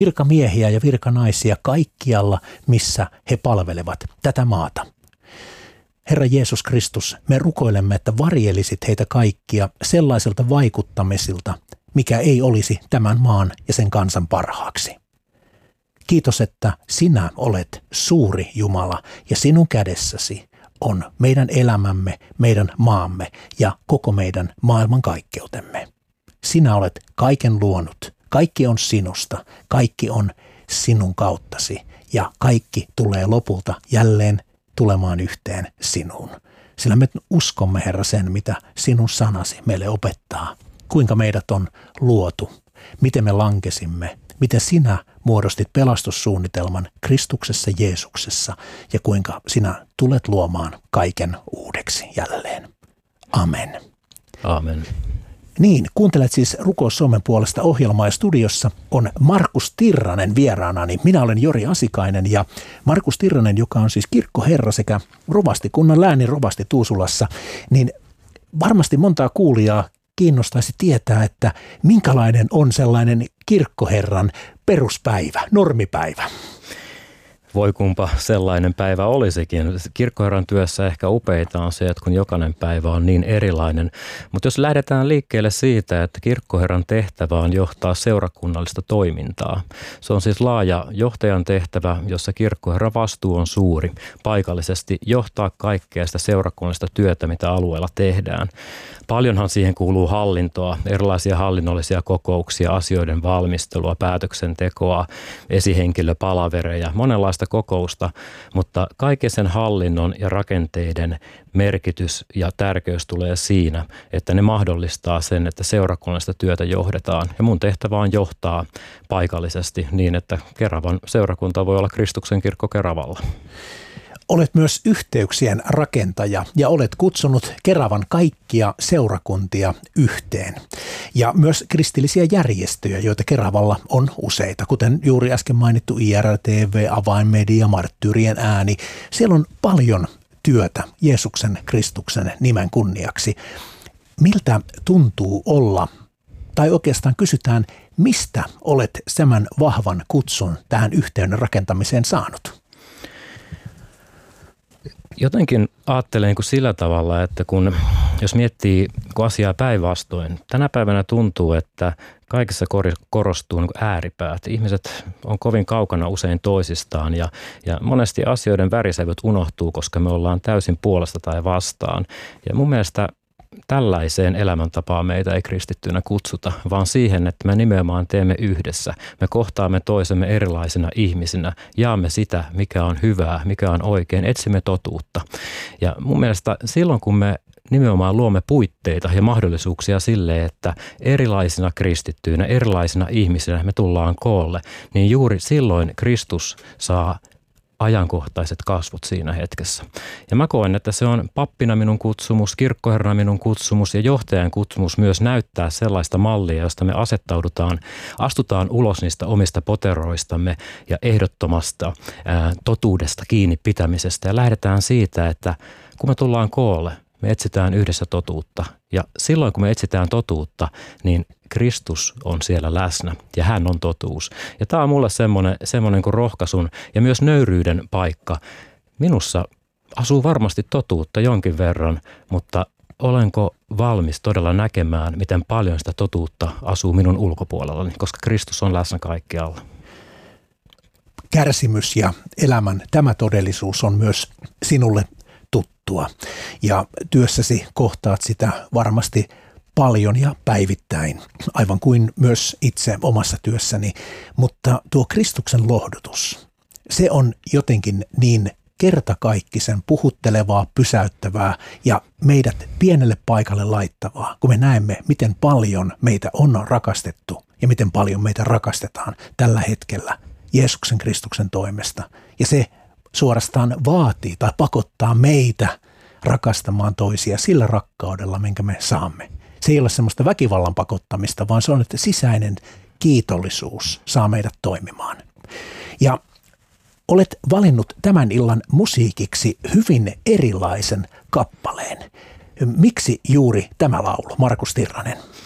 virkamiehiä ja virkanaisia kaikkialla, missä he palvelevat tätä maata. Herra Jeesus Kristus, me rukoilemme, että varjelisit heitä kaikkia sellaiselta vaikuttamisilta, mikä ei olisi tämän maan ja sen kansan parhaaksi. Kiitos, että sinä olet suuri Jumala ja sinun kädessäsi on meidän elämämme, meidän maamme ja koko meidän maailmankaikkeutemme. Sinä olet kaiken luonut, kaikki on sinusta, kaikki on sinun kauttasi ja kaikki tulee lopulta jälleen tulemaan yhteen sinuun. Sillä me uskomme, Herra, sen, mitä sinun sanasi meille opettaa, kuinka meidät on luotu, miten me lankesimme, miten sinä muodostit pelastussuunnitelman Kristuksessa Jeesuksessa ja kuinka sinä tulet luomaan kaiken uudeksi jälleen. Amen. Amen. Niin, kuuntelet siis Rukous Suomen puolesta -ohjelmaa ja studiossa on Markus Tirranen vieraanani. Minä olen Jori Asikainen ja Markus Tirranen, joka on siis kirkkoherra sekä rovastikunnan lääninrovasti Tuusulassa, niin varmasti montaa kuulijaa kiinnostaisi tietää, että minkälainen on sellainen kirkkoherran peruspäivä, normipäivä. Voi kumpa sellainen päivä olisikin. Kirkkoherran työssä ehkä upeinta on se, että kun jokainen päivä on niin erilainen. Mutta jos lähdetään liikkeelle siitä, että kirkkoherran tehtävä on johtaa seurakunnallista toimintaa. Se on siis laaja johtajan tehtävä, jossa kirkkoherran vastuu on suuri. Paikallisesti johtaa kaikkea sitä seurakunnallista työtä, mitä alueella tehdään. Paljonhan siihen kuuluu hallintoa, erilaisia hallinnollisia kokouksia, asioiden valmistelua, päätöksentekoa, esihenkilöpalavereja, monenlaista kokousta, mutta kaiken sen hallinnon ja rakenteiden merkitys ja tärkeys tulee siinä, että ne mahdollistaa sen, että seurakunnallista työtä johdetaan. Ja mun tehtävä on johtaa paikallisesti niin, että Keravan seurakunta voi olla Kristuksen kirkko Keravalla. Olet myös yhteyksien rakentaja ja olet kutsunut Keravan kaikkia seurakuntia yhteen. Ja myös kristillisiä järjestöjä, joita Keravalla on useita, kuten juuri äsken mainittu IRTV, Avainmedia, Marttyyrien ääni. Siellä on paljon työtä Jeesuksen Kristuksen nimen kunniaksi. Miltä tuntuu olla, tai oikeastaan kysytään, mistä olet tämän vahvan kutsun tähän yhteyden rakentamiseen saanut? Jotenkin ajattelen sillä tavalla, että jos miettii asiaa päinvastoin, tänä päivänä tuntuu, että kaikessa korostuu ääripäät. Ihmiset on kovin kaukana usein toisistaan ja monesti asioiden värisävyt unohtuu, koska me ollaan täysin puolesta tai vastaan. Ja mun mielestä tällaiseen elämäntapaan meitä ei kristittynä kutsuta, vaan siihen, että me nimenomaan teemme yhdessä. Me kohtaamme toisemme erilaisina ihmisinä, jaamme sitä, mikä on hyvää, mikä on oikein, etsimme totuutta. Ja mun mielestä silloin, kun me nimenomaan luomme puitteita ja mahdollisuuksia sille, että erilaisina kristittyinä, erilaisina ihmisinä me tullaan koolle, niin juuri silloin Kristus saa ajankohtaiset kasvot siinä hetkessä. Ja mä koen, että se on pappina minun kutsumus, kirkkoherrana minun kutsumus ja johtajan kutsumus myös näyttää sellaista mallia, josta me astutaan ulos niistä omista poteroistamme ja ehdottomasta totuudesta kiinni pitämisestä ja lähdetään siitä, että kun me tullaan koolle, me etsitään yhdessä totuutta ja silloin kun me etsitään totuutta, niin Kristus on siellä läsnä ja hän on totuus. Ja tämä on mulle semmoinen kuin rohkaisun ja myös nöyryyden paikka. Minussa asuu varmasti totuutta jonkin verran, mutta olenko valmis todella näkemään, miten paljon sitä totuutta asuu minun ulkopuolellani, koska Kristus on läsnä kaikkialla. Kärsimys ja elämän tämä todellisuus on myös sinulle tuttua ja työssäsi kohtaat sitä varmasti paljon ja päivittäin, aivan kuin myös itse omassa työssäni, mutta tuo Kristuksen lohdutus, se on jotenkin niin kertakaikkisen puhuttelevaa, pysäyttävää ja meidät pienelle paikalle laittavaa, kun me näemme, miten paljon meitä on rakastettu ja miten paljon meitä rakastetaan tällä hetkellä Jeesuksen Kristuksen toimesta. Ja se suorastaan vaatii tai pakottaa meitä rakastamaan toisia sillä rakkaudella, minkä me saamme. Se ei ole semmoista väkivallan pakottamista, vaan se on, että sisäinen kiitollisuus saa meidät toimimaan. Ja olet valinnut tämän illan musiikiksi hyvin erilaisen kappaleen. Miksi juuri tämä laulu, Markus Tirranen?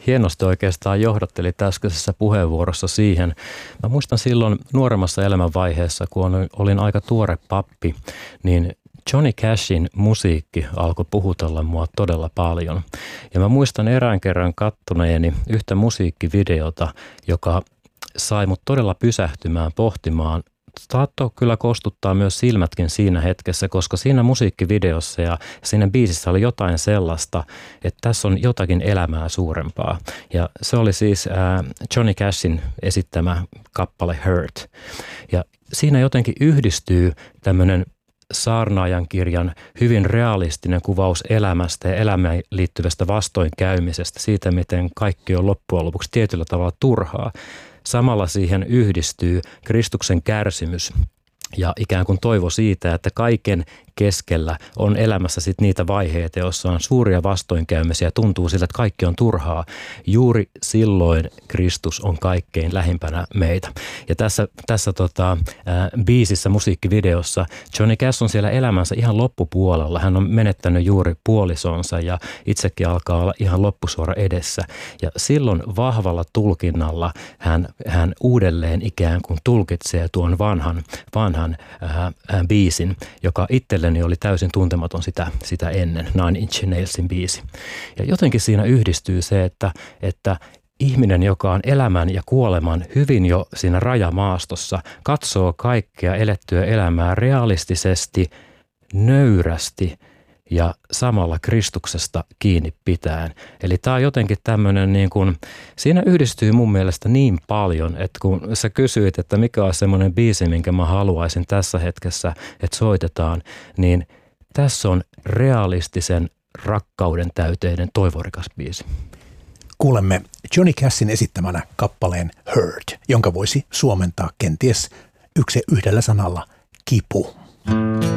hienosti oikeastaan johdattelit äskeisessä puheenvuorossa siihen. Mä muistan silloin nuoremmassa elämänvaiheessa, kun olin aika tuore pappi, niin Johnny Cashin musiikki alkoi puhutella mua todella paljon. Ja mä muistan erään kerran kattoneeni yhtä musiikkivideota, joka sai mut todella pysähtymään pohtimaan. Saattoi kyllä kostuttaa myös silmätkin siinä hetkessä, koska siinä musiikkivideossa ja siinä biisissä oli jotain sellaista, että tässä on jotakin elämää suurempaa. Ja se oli siis Johnny Cashin esittämä kappale Hurt. Ja siinä jotenkin yhdistyy tämmöinen saarnaajan kirjan hyvin realistinen kuvaus elämästä ja elämään liittyvästä vastoinkäymisestä, siitä miten kaikki on loppujen lopuksi tietyllä tavalla turhaa. Samalla siihen yhdistyy Kristuksen kärsimys ja ikään kuin toivo siitä, että kaiken keskellä on elämässä sit niitä vaiheita, joissa on suuria vastoinkäymisiä ja tuntuu siltä, että kaikki on turhaa. Juuri silloin Kristus on kaikkein lähimpänä meitä. Ja tässä biisissä, musiikkivideossa Johnny Cash on siellä elämänsä ihan loppupuolella. Hän on menettänyt juuri puolisonsa ja itsekin alkaa olla ihan loppusuora edessä. Ja silloin vahvalla tulkinnalla hän uudelleen ikään kuin tulkitsee tuon vanhan biisin, joka itselleni oli täysin tuntematon sitä ennen, Nine Inch Nailsin biisi. Ja jotenkin siinä yhdistyy se, että ihminen, joka on elämän ja kuoleman hyvin jo siinä rajamaastossa, katsoo kaikkea elettyä elämää realistisesti, nöyrästi ja samalla Kristuksesta kiinni pitäen. Eli tämä on jotenkin tämmöinen, niin kuin, siinä yhdistyy mun mielestä niin paljon, että kun sä kysyit, että mikä on semmoinen biisi, minkä mä haluaisin tässä hetkessä, että soitetaan, niin tässä on realistisen rakkauden täyteinen toivorikas biisi. Kuulemme Johnny Cashin esittämänä kappaleen Hurt, jonka voisi suomentaa kenties yhdellä sanalla kipu.